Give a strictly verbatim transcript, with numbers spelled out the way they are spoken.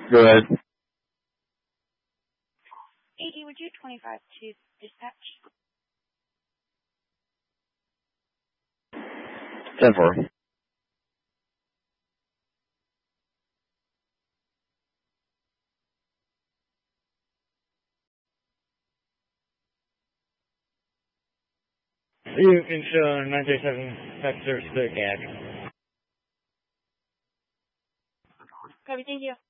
Go ahead. eighty, would you twenty-five to dispatch? ten four. You can show nine three seven Vector Stick Act. Copy, thank you.